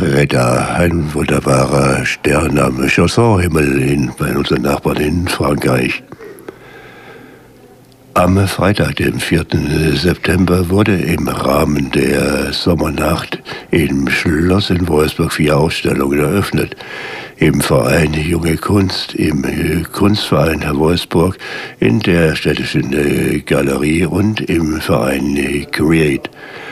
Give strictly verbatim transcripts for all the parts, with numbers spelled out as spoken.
Greta, ein wunderbarer Stern am Chansonhimmel in, bei unseren Nachbarn in Frankreich. Am Freitag, dem vierten September, wurde im Rahmen der Sommernacht im Schloss in Wolfsburg vier Ausstellungen eröffnet. Im Verein Junge Kunst, im Kunstverein Wolfsburg, in der Städtischen Galerie und im Verein Create.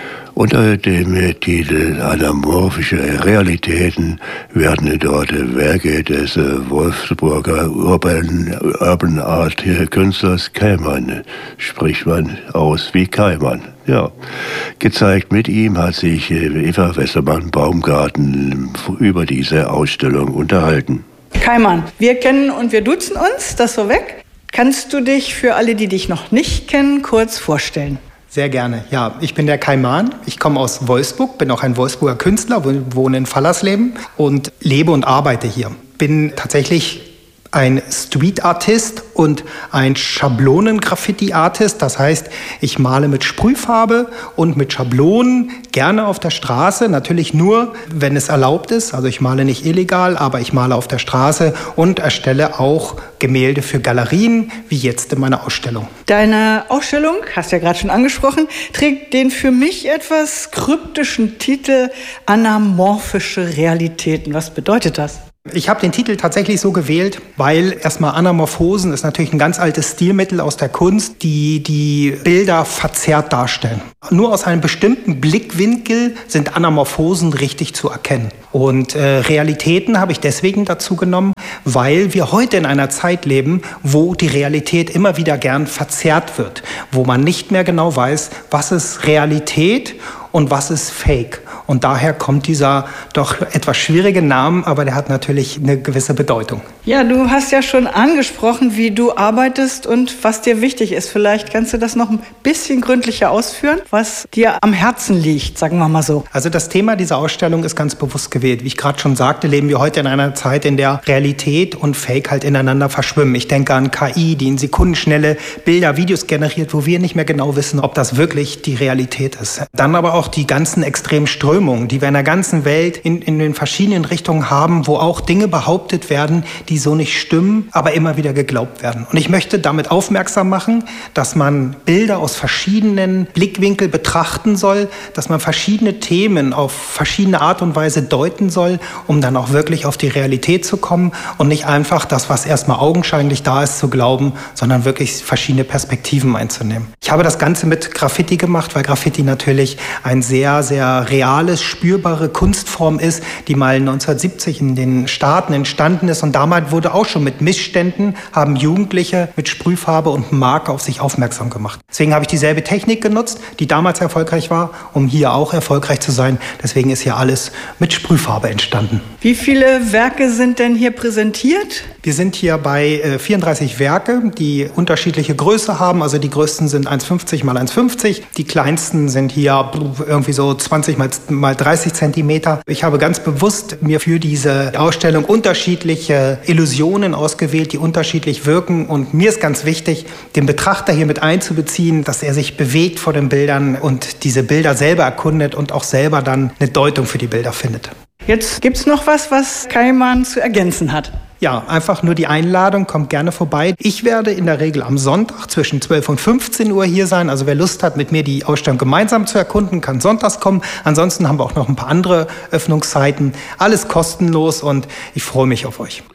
Unter dem Titel Anamorphische Realitäten werden dort Werke des Wolfsburger Urban, Urban Art Künstlers Keimann, spricht man aus wie Keimann, ja, gezeigt. Mit ihm hat sich Eva Westermann-Baumgarten über diese Ausstellung unterhalten. Keimann, wir kennen und wir duzen uns, das so weg. Kannst du dich für alle, die dich noch nicht kennen, kurz vorstellen? Sehr gerne. Ja, ich bin der Keimann. Ich komme aus Wolfsburg, bin auch ein Wolfsburger Künstler, wohne in Fallersleben und lebe und arbeite hier. Bin tatsächlich ein Street-Artist und ein Schablonen-Graffiti-Artist. Das heißt, ich male mit Sprühfarbe und mit Schablonen, gerne auf der Straße. Natürlich nur, wenn es erlaubt ist. Also ich male nicht illegal, aber ich male auf der Straße und erstelle auch Gemälde für Galerien, wie jetzt in meiner Ausstellung. Deine Ausstellung, hast du ja gerade schon angesprochen, trägt den für mich etwas kryptischen Titel Anamorphische Realitäten. Was bedeutet das? Ich habe den Titel tatsächlich so gewählt, weil erstmal Anamorphosen ist natürlich ein ganz altes Stilmittel aus der Kunst, die die Bilder verzerrt darstellen. Nur aus einem bestimmten Blickwinkel sind Anamorphosen richtig zu erkennen. Und äh, Realitäten habe ich deswegen dazu genommen, weil wir heute in einer Zeit leben, wo die Realität immer wieder gern verzerrt wird, wo man nicht mehr genau weiß, was ist Realität und was ist Fake. Und daher kommt dieser doch etwas schwierige Name, aber der hat natürlich eine gewisse Bedeutung. Ja, du hast ja schon angesprochen, wie du arbeitest und was dir wichtig ist. Vielleicht kannst du das noch ein bisschen gründlicher ausführen, was dir am Herzen liegt, sagen wir mal so. Also das Thema dieser Ausstellung ist ganz bewusst gewählt. Wie ich gerade schon sagte, leben wir heute in einer Zeit, in der Realität und Fake halt ineinander verschwimmen. Ich denke an K I, die in Sekundenschnelle Bilder, Videos generiert, wo wir nicht mehr genau wissen, ob das wirklich die Realität ist. Dann aber auch die ganzen extremen Strömungen, die wir in der ganzen Welt in, in den verschiedenen Richtungen haben, wo auch Dinge behauptet werden, die so nicht stimmen, aber immer wieder geglaubt werden. Und ich möchte damit aufmerksam machen, dass man Bilder aus verschiedenen Blickwinkeln betrachten soll, dass man verschiedene Themen auf verschiedene Art und Weise deuten soll, um dann auch wirklich auf die Realität zu kommen und nicht einfach das, was erstmal augenscheinlich da ist, zu glauben, sondern wirklich verschiedene Perspektiven einzunehmen. Ich habe das Ganze mit Graffiti gemacht, weil Graffiti natürlich ein sehr, sehr reales, spürbare Kunstform ist, die mal neunzehnhundertsiebzig in den Staaten entstanden ist. Und damals wurde auch schon mit Missständen, haben Jugendliche mit Sprühfarbe und Marker auf sich aufmerksam gemacht. Deswegen habe ich dieselbe Technik genutzt, die damals erfolgreich war, um hier auch erfolgreich zu sein. Deswegen ist hier alles mit Sprühfarbe entstanden. Wie viele Werke sind denn hier präsentiert? Wir sind hier bei äh, vierunddreißig Werke, die unterschiedliche Größe haben. Also die größten sind eins Komma fünfzig mal eins Komma fünfzig. Die kleinsten sind hier irgendwie so zwanzig mal dreißig Zentimeter. Ich habe ganz bewusst mir für diese Ausstellung unterschiedliche Illusionen ausgewählt, die unterschiedlich wirken. Und mir ist ganz wichtig, den Betrachter hier mit einzubeziehen, dass er sich bewegt vor den Bildern und diese Bilder selber erkundet und auch selber dann eine Deutung für die Bilder findet. Jetzt gibt's noch was, was Keimann zu ergänzen hat. Ja, einfach nur die Einladung, kommt gerne vorbei. Ich werde in der Regel am Sonntag zwischen zwölf und fünfzehn Uhr hier sein. Also wer Lust hat, mit mir die Ausstellung gemeinsam zu erkunden, kann sonntags kommen. Ansonsten haben wir auch noch ein paar andere Öffnungszeiten. Alles kostenlos und ich freue mich auf euch.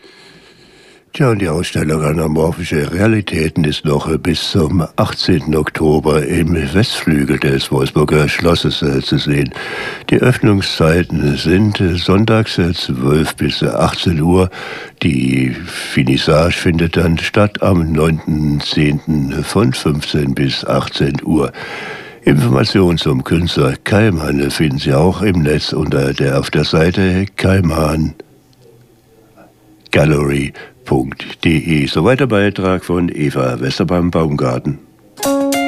Tja, und die Ausstellung Anamorphische Realitäten ist noch bis zum achtzehnten Oktober im Westflügel des Wolfsburger Schlosses äh, zu sehen. Die Öffnungszeiten sind äh, sonntags äh, zwölf bis achtzehn Uhr. Die Finissage findet dann statt am neunten zehnten von fünfzehn bis achtzehn Uhr. Informationen zum Künstler Keimann finden Sie auch im Netz unter der auf der Seite Keimann Gallery punkt de. Soweit der Beitrag von Eva Westermann-Baumgarten.